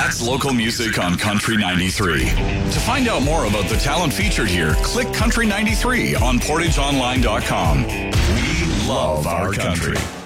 That's local music on Country 93. To find out more about the talent featured here, click Country 93 on portageonline.com. We love our country.